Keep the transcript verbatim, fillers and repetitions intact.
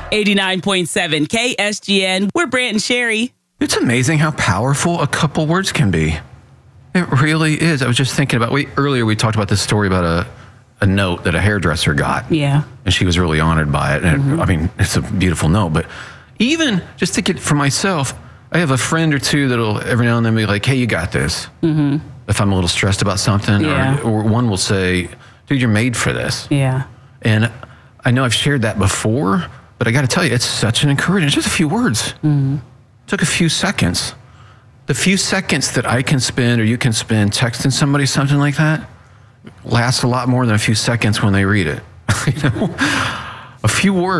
eighty-nine point seven K S G N. We're Brant and Sherry. It's amazing how powerful a couple words can be. It really is. I was just thinking about, we, earlier we talked about this story about a, a note that a hairdresser got. Yeah. And she was really honored by it. And mm-hmm. it, I mean, it's a beautiful note. But even just to get for myself, I have a friend or two that'll every now and then be like, hey, you got this. Mm-hmm. If I'm a little stressed about something. Yeah. Or, or one will say, dude, you're made for this. Yeah. And I know I've shared that before, but I got to tell you, it's such an encouragement. It's just a few words. Mm-hmm. It took a few seconds. The few seconds that I can spend or you can spend texting somebody something like that lasts a lot more than a few seconds when they read it. You know? A few words.